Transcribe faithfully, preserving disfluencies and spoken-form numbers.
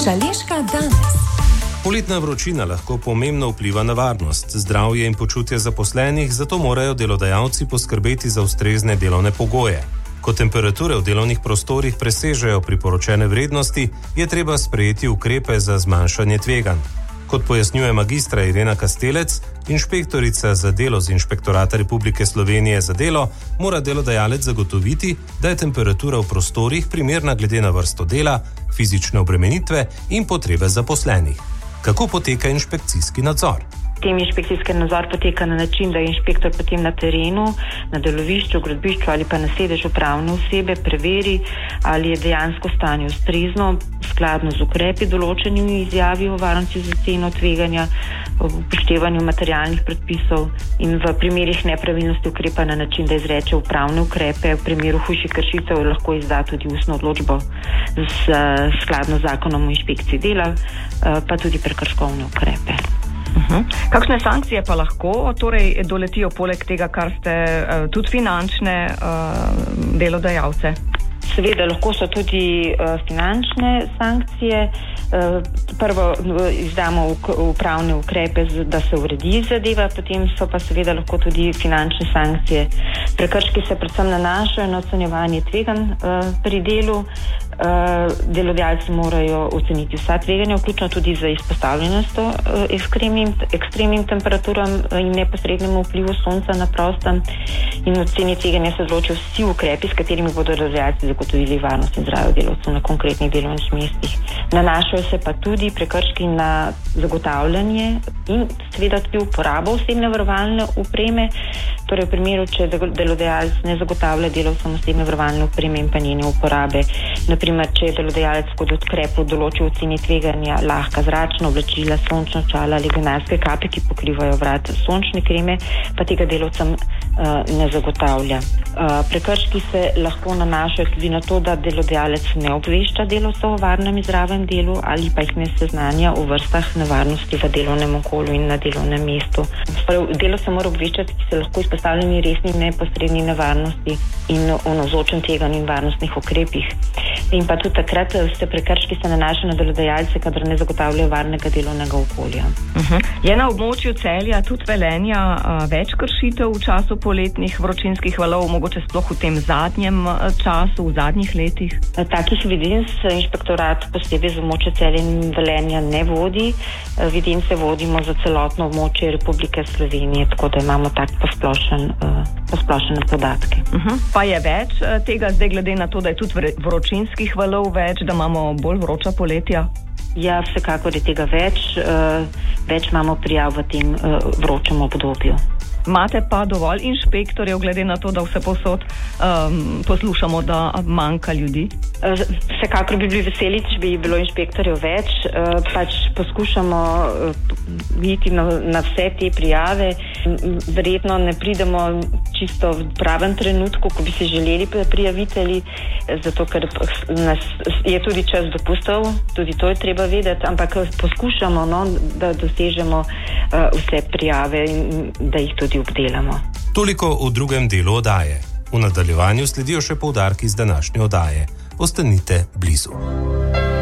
Šaleška danes. Poletna vročina lahko pomembno vpliva na varnost, zdravje in počutje zaposlenih, zato morajo delodajalci poskrbeti za ustrezne delovne pogoje. Ko temperature v delovnih prostorih presežejo priporočene vrednosti, je treba sprejeti ukrepe za zmanjšanje tveganj. Kot pojasnjuje magistra Irena Kastelec, inšpektorica za delo z Inšpektorata Republike Slovenije za delo, mora delodajalec zagotoviti, da je temperatura v prostorih primerna glede na vrsto dela, fizične obremenitve in potrebe zaposlenih. Kako poteka inšpekcijski nadzor? Tem inšpekcijski nadzor poteka na način, da je inšpektor potem na terenu, na delovišču, gradbišču ali pa na sedežu pravne osebe preveri, ali je dejansko stanje ustrezno, skladno z ukrepi določenimi izjavi o varnosti za oceno tveganja, v upoštevanju materialnih predpisov in v primerih nepravilnosti ukrepa na način, da izreče upravne ukrepe. V primeru hujših kršitev lahko izda tudi ustno odločbo z skladno z zakonom o inšpekciji dela, pa tudi prekrškovne ukrepe. Uh-huh. Kakšne sankcije pa lahko torej doletijo poleg tega, kar ste uh, tudi finančne uh, delodajalce? Seveda, lahko so tudi uh, finančne sankcije. Uh, prvo uh, izdamo upravne ukrepe, da se uredi zadeva, potem so pa seveda lahko tudi finančne sankcije. Prekrški se predvsem nanašajo na ocenjevanje tveganj uh, pri delu. Uh, delodajalci morajo oceniti vsa tveganja, vključno tudi za izpostavljenost uh, ekstremnim, ekstremnim temperaturam in neposrednemu vplivu sonca na prostem. In oceni tveganja se določijo vsi ukrepi, s katerimi bodo delodajalci zagotovili varnost in zdravje delavcev na konkretnih delovnih mestih. Nanašajo se pa tudi prekrški na zagotavljanje in seveda tudi uporabo osebne varovalne opreme. Torej v primeru, če delodajalec ne zagotavlja delavcem osebne varovalne opreme in pa njene uporabe. Naprimer, če je delodajalec kot ukrep določil oceni tveganja lahka zračna oblačila, sončna očala ali gunarske kape, ki pokrivajo vrat sončne kreme, pa tega delavcem uh, ne zagotavlja. Uh, prekrški se lahko nanašajo tudi na to, da delodajalec ne obvešča delavcev o varnem in zdravem delu ali pa jih ne seznanja o vrstah nevarnosti v delovnem okolju in na delovnem mestu. Delavce mora obveščati, ki se lahko izpostavljeni resni neposredni nevarnosti in o navzočem tveganju in varnostnih ukrepih. In pa tudi takrat se prekrški se nanašajo na delodajalce, kadar ne zagotavljajo varnega delovnega okolja. Uh-huh. Je na območju Celja tudi Velenja uh, več kršitev v času poletnih vročinskih valov, mogoče sploh v tem zadnjem uh, času, v zadnjih letih? Takih evidenc inšpektorat posebej za območje Celja in Velenja ne vodi. Evidence vodimo za celotno območje Republike Slovenije, tako da imamo tak posplošen, uh, posplošene podatke. Uh-huh. Pa je več uh, tega zdaj glede na to, da je tudi vročinskih valov več, da imamo bolj vroča poletja? Ja, vsekakor je tega več. Uh, več imamo prijav v tem uh, vročem obdobju. Imate pa dovolj inšpektorjev, glede na to, da vse povsod um, poslušamo, da manjka ljudi? Vsekakor bi bili veseli, če bi bilo inšpektorjev več. Pač poskušamo iti na, na vse te prijave. Verjetno ne pridemo čisto v pravem trenutku, ko bi se želeli prijavitelji, zato ker nas je tudi čas dopustov, tudi to je treba vedeti, ampak poskušamo, no, da dosežemo uh, vse prijave in da jih tudi obdelamo. Toliko v drugem delu oddaje. V nadaljevanju sledijo še poudarki z današnje oddaje. Ostanite blizu.